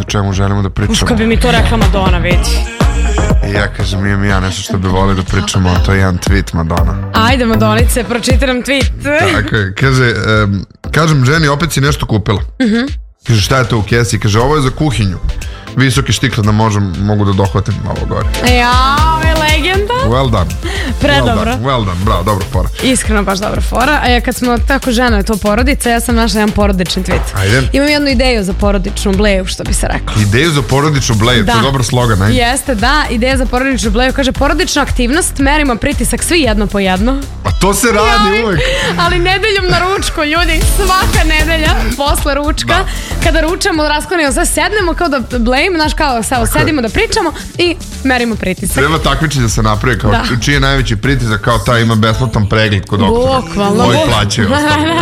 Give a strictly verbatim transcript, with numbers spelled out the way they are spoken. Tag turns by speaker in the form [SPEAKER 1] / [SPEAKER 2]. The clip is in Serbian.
[SPEAKER 1] o čemu želimo da pričamo.
[SPEAKER 2] Uf, kad bi mi to rekla Madonna, vidi.
[SPEAKER 1] I ja kažem, imam ja nešto što bi volio da pričamo, a to je jedan tweet Madonna.
[SPEAKER 2] Ajde, Madonice, pročitaj nam tweet.
[SPEAKER 1] Tako je, kaže, um, kažem ženi, opet si nešto kupila. Uh-huh. Kaže, šta je to u kesi? Kaže, ovo je za kuhinju. Visoki štikle da možem, mogu da dohvatim ovo gore.
[SPEAKER 2] Jao, je legenda.
[SPEAKER 1] Well done.
[SPEAKER 2] Predobro.
[SPEAKER 1] Well done, well done, bravo, dobro fora.
[SPEAKER 2] Iskreno, baš dobra fora. A ja kad smo tako žena je to porodica, ja sam našla jedan porodični tweet.
[SPEAKER 1] Ajde.
[SPEAKER 2] Imam jednu ideju za porodičnu bleju, što bi se reklo.
[SPEAKER 1] Ideju za porodičnu bleju,
[SPEAKER 2] Da.
[SPEAKER 1] to je dobar slogan, ajde.
[SPEAKER 2] Jeste, da, ideja za porodičnu bleju. Kaže, porodična aktivnost, merimo pritisak svi jedno po jedno.
[SPEAKER 1] A to se radi
[SPEAKER 2] Joj,
[SPEAKER 1] uvek.
[SPEAKER 2] ali nedeljom na ručku, ljudi, svaka nedelja posle ručka,
[SPEAKER 1] Da.
[SPEAKER 2] kada ručamo, rasklonimo se, sednemo kao da blejimo, znaš, kao sao, sedimo da pričamo i merimo pritisak.
[SPEAKER 1] Treba takmičenje da se napravi, kao
[SPEAKER 2] Da.
[SPEAKER 1] čiji je najveći pritisak, kao taj ima besplatan pregled kod doktora.
[SPEAKER 2] Bukvalno.
[SPEAKER 1] Ovi plaćaju ostalo.